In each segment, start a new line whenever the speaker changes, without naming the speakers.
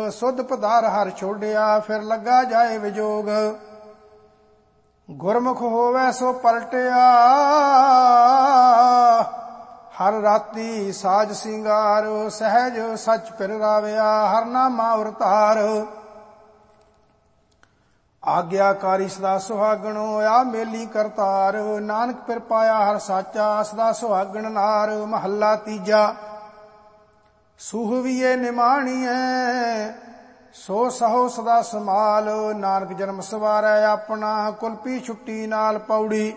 ਸੁਧ ਪਧਾਰ ਹਰ ਛੋੜਿਆ, ਫਿਰ ਲੱਗਾ ਜਾਏ ਵਿਜੋਗ। ਗੁਰਮੁਖ ਹੋਵੇ ਸੋ ਪਲਟਿਆ, ਹਰ ਰਾਤੀ ਸਾਜ ਸਿੰਗਾਰ। ਸਹਿਜ ਸਚ ਫਿਰ ਰਾਵਿਆ, ਹਰ ਨਾਮਾ ਉਰਤਾਰ। ਆਗਿਆਕਾਰੀ ਸਦਾ ਸੁਹਾਗਣੋ, ਆ ਮੇਲੀ ਕਰਤਾਰ। ਨਾਨਕ ਫਿਰ ਪਾਇਆ ਹਰ ਸਾਚਾ, ਸਦਾ ਸੁਹਾਗਣ ਨਾਰ। ਮਹੱਲਾ ਤੀਜਾ। ਸੂਹਵੀਏ ਨਿਮਾਣੀਐ, ਸੋ ਸਹੋ ਸਦਾ ਸਮਾਲ। ਨਾਨਕ ਜਨਮ ਸਵਾਰੈ ਆਪਣਾ, ਕੁਲਪੀ ਛੁੱਟੀ ਨਾਲ ਪੌੜੀ।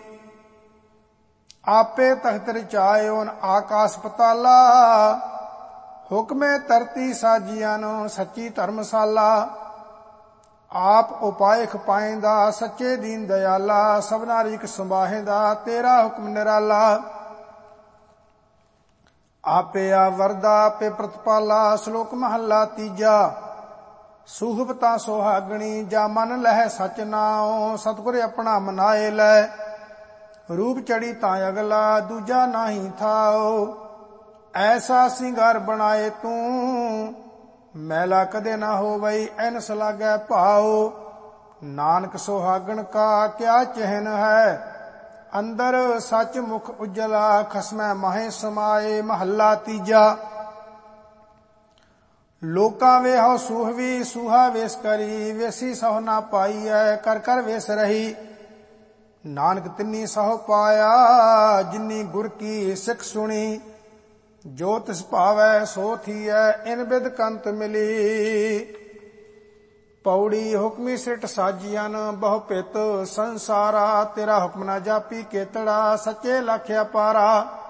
ਆਪੇ ਤਖਤ ਰਚਾਇਓਨ ਆਕਾਸ ਪਤਾਲਾ, ਹੁਕਮੇ ਧਰਤੀ ਸਾਜੀਆਂ ਨੂੰ ਸੱਚੀ ਧਰਮਸ਼ਾਲਾ। ਆਪ ਉਪਾਏ ਖਪਾਇਂਦਾ, ਸੱਚੇ ਦੀਨ ਦਇਆਲਾ। ਸਭਨਾ ਰਿਜਕ ਸੰਭਾਹੇਂਦਾ, ਤੇਰਾ ਹੁਕਮ ਨਿਰਾਲਾ। ਆਪੇ ਆ ਵਰਦਾ, ਆਪੇ ਪ੍ਰਤਪਾਲਾ। ਸ਼ਲੋਕ ਮਹੱਲਾ ਤੀਜਾ। ਸੂਹਬਤਾ ਸੁਹਾਗਣੀ, ਜਾ ਮਨ ਲਹਿ ਸਚ ਨਾਉ। ਸਤਿਗੁਰ ਆਪਣਾ ਮਨਾਏ ਲੈ, ਰੂਪ ਚੜੀ ਤਾਂ ਅਗਲਾ। ਦੂਜਾ ਨਾਹੀ ਥਾਉ, ਐਸਾ ਸਿੰਗਾਰ ਬਣਾਏ ਤੂੰ। ਮੈਲਾ ਕਦੇ ਨਾ ਹੋਵਈ, ਐਨਸ ਲਾਗੈ ਭਾਉ। ਨਾਨਕ ਸੁਹਾਗਣ ਕਾ ਕਿਆ ਚਿਹਨ ਹੈ, ਅੰਦਰ ਸੱਚ ਮੁਖ ਉਜਲਾ। ਖਸਮੈ ਮਾਹੇ ਸਮਾਏ। ਮਹੱਲਾ ਤੀਜਾ। ਲੋਕਾਂ ਵੇਹੋ ਸੂਹਵੀ, ਸੂਹਾ ਵੇਸ ਕਰੀ। ਵੇਸੀ ਸਹੁ ਨਾ ਪਾਈਐ, ਕਰ ਕਰ ਵੇਸ ਰਹੀ। ਨਾਨਕ ਤਿੰਨੀ ਸਹੁ ਪਾਇਆ, ਜਿਨੀ ਗੁਰ ਕੀ ਸਿੱਖ ਸੁਣੀ। ਜੋ ਤਿਸ ਭਾਵੈ ਸੋ ਥੀਐ, ਇਨ ਬਿਦ ਕੰਤ ਮਿਲੀ। ਪੌੜੀ। ਹੁਕਮੀ ਸਿਰਟ ਸਾਜੀਆਂ, ਬਹੁ ਪਿਤ ਸੰਸਾਰਾ। ਤੇਰਾ ਹੁਕਮ ਨਾ ਜਾਪੀ ਕੇਤੜਾ, ਸੱਚੇ ਲਖ ਅਪਾਰਾ।